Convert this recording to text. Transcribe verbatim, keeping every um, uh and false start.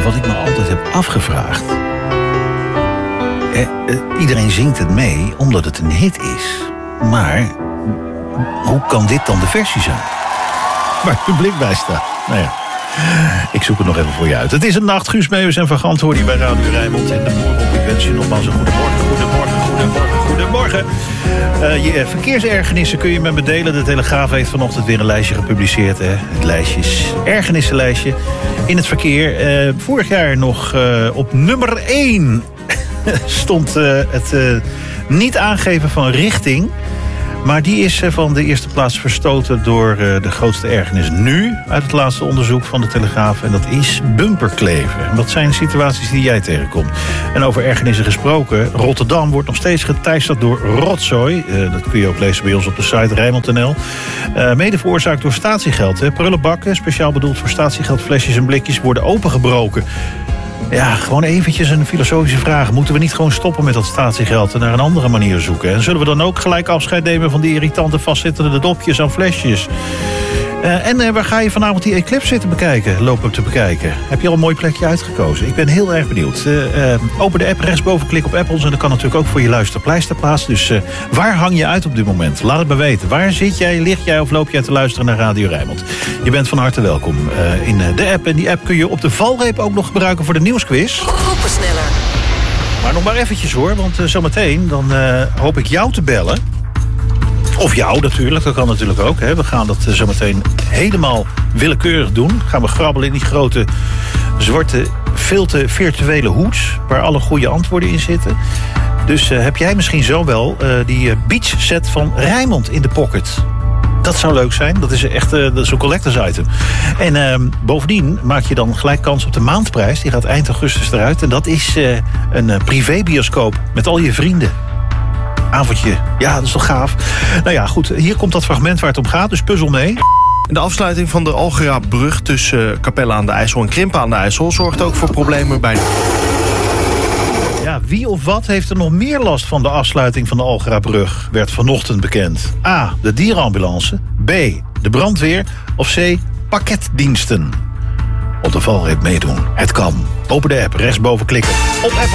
wat ik me altijd heb afgevraagd. Eh, eh, iedereen zingt het mee omdat het een hit is. Maar hoe kan dit dan de versie zijn? Waar het publiek bij staat. Nou ja, ik zoek het nog even voor je uit. Het is een nacht. Guus Meeuwis en Van Gant hoor je bij Radio Rijnmond. En de morgen op. Ik wens je nogmaals een goedemorgen, goedemorgen, goedemorgen, goedemorgen. Uh, je verkeersergernissen kun je met me delen. De Telegraaf heeft vanochtend weer een lijstje gepubliceerd. Hè? Het lijstje is ergernissenlijstje in het verkeer. Uh, vorig jaar nog uh, op nummer één stond uh, het uh, niet aangeven van richting. Maar die is van de eerste plaats verstoten door de grootste ergernis nu uit het laatste onderzoek van de Telegraaf. En dat is bumperkleven. Dat zijn situaties die jij tegenkomt. En over ergernissen gesproken, Rotterdam wordt nog steeds geteisterd door rotzooi. Uh, dat kun je ook lezen bij ons op de site Rijnmond punt n l. Uh, mede veroorzaakt door statiegeld. Hè. Prullenbakken, speciaal bedoeld voor statiegeldflesjes en blikjes, worden opengebroken. Ja, gewoon eventjes een filosofische vraag. Moeten we niet gewoon stoppen met dat statiegeld en naar een andere manier zoeken? En zullen we dan ook gelijk afscheid nemen van die irritante vastzittende dopjes aan flesjes? Uh, en uh, waar ga je vanavond die Eclipse zitten bekijken, lopen te bekijken? Heb je al een mooi plekje uitgekozen? Ik ben heel erg benieuwd. Uh, uh, open de app, rechtsboven, klik op Apples. En dat kan natuurlijk ook voor je luisterpleister plaatsen. Dus uh, waar hang je uit op dit moment? Laat het me weten. Waar zit jij, lig jij of loop jij te luisteren naar Radio Rijnmond? Je bent van harte welkom uh, in de app. En die app kun je op de valreep ook nog gebruiken voor de nieuwsquiz. Groepensneller. Maar nog maar eventjes hoor, want uh, zometeen dan uh, hoop ik jou te bellen. Of jou natuurlijk, dat kan natuurlijk ook. Hè. We gaan dat zo meteen helemaal willekeurig doen. Gaan we grabbelen in die grote, zwarte, veel te virtuele hoed, waar alle goede antwoorden in zitten. Dus uh, heb jij misschien zo wel uh, die uh, beach set van Rijnmond in de pocket? Dat zou leuk zijn. Dat is echt uh, dat is een collectors item. En uh, bovendien maak je dan gelijk kans op de maandprijs. Die gaat eind augustus eruit. En dat is uh, een uh, privébioscoop met al je vrienden. Avondje. Ja, dat is toch gaaf. Nou ja, goed. Hier komt dat fragment waar het om gaat. Dus puzzel mee. De afsluiting van de Algera-brug tussen Capelle aan de IJssel en Krimpen aan de IJssel zorgt ook voor problemen bij... Ja, wie of wat heeft er nog meer last van de afsluiting van de Algera-brug? Werd vanochtend bekend. A. De dierenambulance. B. De brandweer. Of C. Pakketdiensten. Op de valreep meedoen. Het kan. Open de app. Rechtsboven klikken. Op Apple.